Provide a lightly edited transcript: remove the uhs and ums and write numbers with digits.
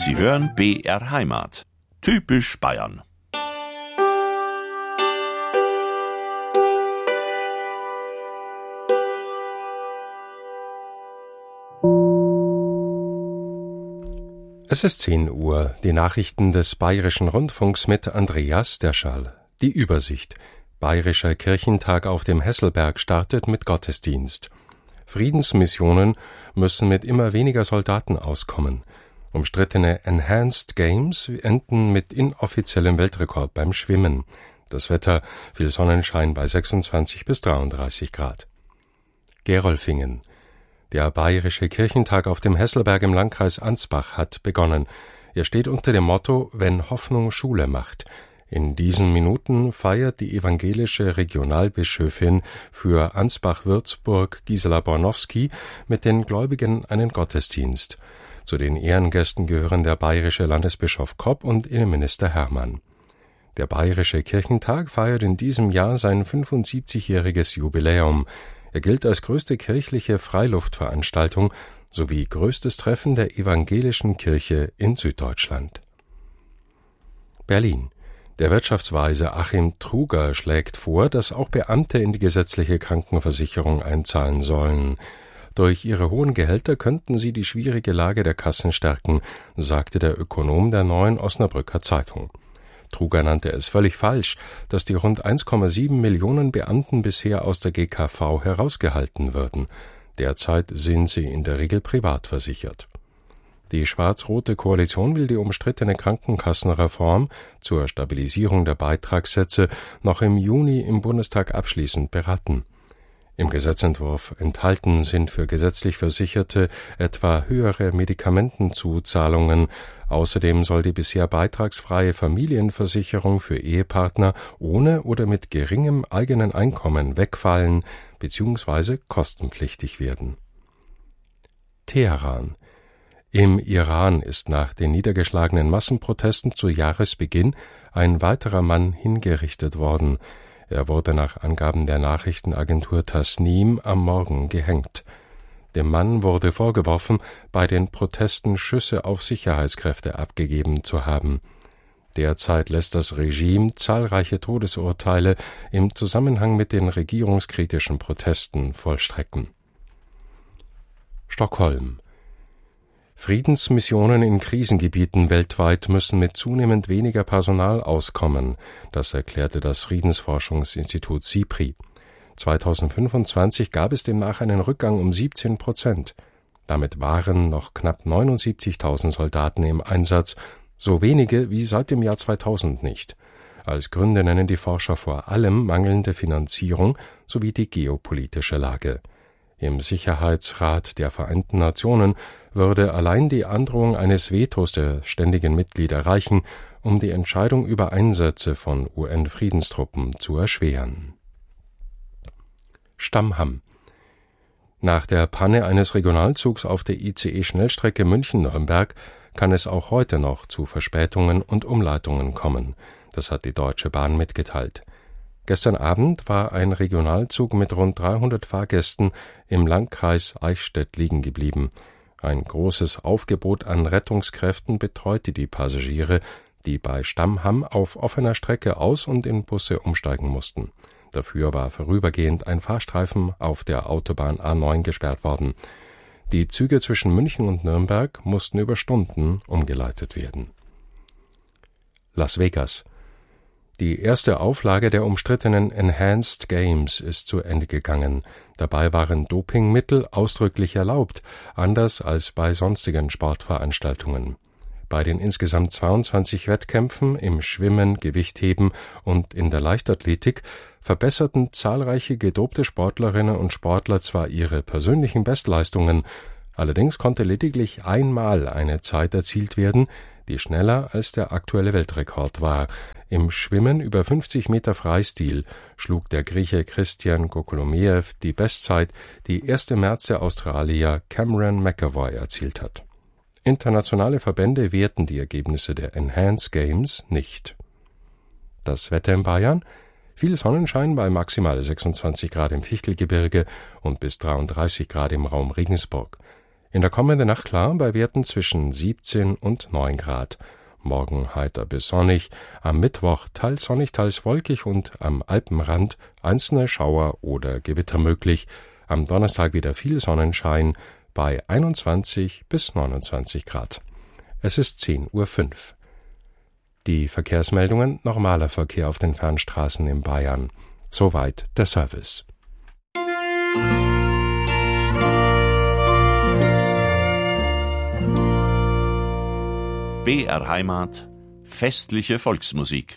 Sie hören BR Heimat. Typisch Bayern. Es ist 10 Uhr. Die Nachrichten des Bayerischen Rundfunks mit Andreas Derschall. Die Übersicht. Bayerischer Kirchentag auf dem Hesselberg startet mit Gottesdienst. Friedensmissionen müssen mit immer weniger Soldaten auskommen. Umstrittene Enhanced Games enden mit inoffiziellem Weltrekord beim Schwimmen. Das Wetter: viel Sonnenschein bei 26 bis 33 Grad. Gerolfingen. Der Bayerische Kirchentag auf dem Hesselberg im Landkreis Ansbach hat begonnen. Er steht unter dem Motto »Wenn Hoffnung Schule macht«. In diesen Minuten feiert die evangelische Regionalbischöfin für Ansbach-Würzburg, Gisela Bornowski, mit den Gläubigen einen Gottesdienst. Zu den Ehrengästen gehören der bayerische Landesbischof Kopp und Innenminister Hermann. Der Bayerische Kirchentag feiert in diesem Jahr sein 75-jähriges Jubiläum. Er gilt als größte kirchliche Freiluftveranstaltung sowie größtes Treffen der evangelischen Kirche in Süddeutschland. Berlin. Der Wirtschaftsweise Achim Truger schlägt vor, dass auch Beamte in die gesetzliche Krankenversicherung einzahlen sollen. Durch ihre hohen Gehälter könnten sie die schwierige Lage der Kassen stärken, sagte der Ökonom der Neuen Osnabrücker Zeitung. Truger nannte es völlig falsch, dass die rund 1,7 Millionen Beamten bisher aus der GKV herausgehalten würden. Derzeit sind sie in der Regel privat versichert. Die schwarz-rote Koalition will die umstrittene Krankenkassenreform zur Stabilisierung der Beitragssätze noch im Juni im Bundestag abschließend beraten. Im Gesetzentwurf enthalten sind für gesetzlich Versicherte etwa höhere Medikamentenzuzahlungen. Außerdem soll die bisher beitragsfreie Familienversicherung für Ehepartner ohne oder mit geringem eigenen Einkommen wegfallen bzw. kostenpflichtig werden. Teheran. Im Iran ist nach den niedergeschlagenen Massenprotesten zu Jahresbeginn ein weiterer Mann hingerichtet worden. Er wurde nach Angaben der Nachrichtenagentur Tasnim am Morgen gehängt. Dem Mann wurde vorgeworfen, bei den Protesten Schüsse auf Sicherheitskräfte abgegeben zu haben. Derzeit lässt das Regime zahlreiche Todesurteile im Zusammenhang mit den regierungskritischen Protesten vollstrecken. Stockholm. Friedensmissionen in Krisengebieten weltweit müssen mit zunehmend weniger Personal auskommen, das erklärte das Friedensforschungsinstitut SIPRI. 2025 gab es demnach einen Rückgang um 17%. Damit waren noch knapp 79.000 Soldaten im Einsatz, so wenige wie seit dem Jahr 2000 nicht. Als Gründe nennen die Forscher vor allem mangelnde Finanzierung sowie die geopolitische Lage. Im Sicherheitsrat der Vereinten Nationen würde allein die Androhung eines Vetos der ständigen Mitglieder reichen, um die Entscheidung über Einsätze von UN-Friedenstruppen zu erschweren. Stammham. Nach der Panne eines Regionalzugs auf der ICE-Schnellstrecke München-Nürnberg kann es auch heute noch zu Verspätungen und Umleitungen kommen. Das hat die Deutsche Bahn mitgeteilt. Gestern Abend war ein Regionalzug mit rund 300 Fahrgästen im Landkreis Eichstätt liegen geblieben. Ein großes Aufgebot an Rettungskräften betreute die Passagiere, die bei Stammham auf offener Strecke aus- und in Busse umsteigen mussten. Dafür war vorübergehend ein Fahrstreifen auf der Autobahn A9 gesperrt worden. Die Züge zwischen München und Nürnberg mussten über Stunden umgeleitet werden. Las Vegas. Die erste Auflage der umstrittenen Enhanced Games ist zu Ende gegangen. Dabei waren Dopingmittel ausdrücklich erlaubt, anders als bei sonstigen Sportveranstaltungen. Bei den insgesamt 22 Wettkämpfen im Schwimmen, Gewichtheben und in der Leichtathletik verbesserten zahlreiche gedopte Sportlerinnen und Sportler zwar ihre persönlichen Bestleistungen, allerdings konnte lediglich einmal eine Zeit erzielt werden, die schneller als der aktuelle Weltrekord war. Im Schwimmen über 50 Meter Freistil schlug der Grieche Christian Gokolomeev die Bestzeit, die erst im März der Australier Cameron McEvoy erzielt hat. Internationale Verbände werten die Ergebnisse der Enhanced Games nicht. Das Wetter in Bayern: viel Sonnenschein bei maximal 26 Grad im Fichtelgebirge und bis 33 Grad im Raum Regensburg. In der kommenden Nacht klar bei Werten zwischen 17 und 9 Grad. Morgen heiter bis sonnig, am Mittwoch teils sonnig, teils wolkig und am Alpenrand einzelne Schauer oder Gewitter möglich. Am Donnerstag wieder viel Sonnenschein bei 21 bis 29 Grad. Es ist 10:05 Uhr. Die Verkehrsmeldungen: normaler Verkehr auf den Fernstraßen in Bayern. Soweit der Service. BR Heimat, festliche Volksmusik.